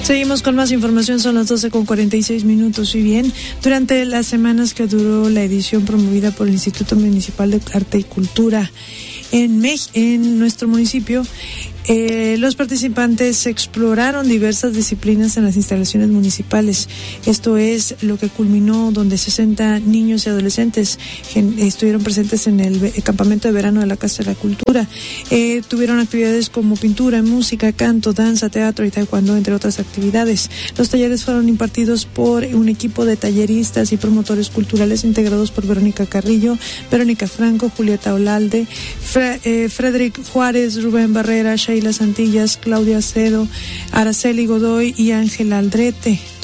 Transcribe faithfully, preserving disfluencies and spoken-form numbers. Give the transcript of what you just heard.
Seguimos con más información, son las doce con cuarenta y seis minutos. Y bien, durante las semanas que duró la edición promovida por el Instituto Municipal de Arte y Cultura en, Mex- en nuestro municipio, Eh, los participantes exploraron diversas disciplinas en las instalaciones municipales. Esto es lo que culminó donde sesenta niños y adolescentes gen, estuvieron presentes en el, el campamento de verano de la Casa de la Cultura. Eh, tuvieron actividades como pintura, música, canto, danza, teatro y taekwondo, entre otras actividades. Los talleres fueron impartidos por un equipo de talleristas y promotores culturales integrados por Verónica Carrillo, Verónica Franco, Julieta Olalde, Fre, eh, Frederick Juárez, Rubén Barrera, Sheila Santillas, Claudia Acedo, Araceli Godoy y Ángela Aldrete.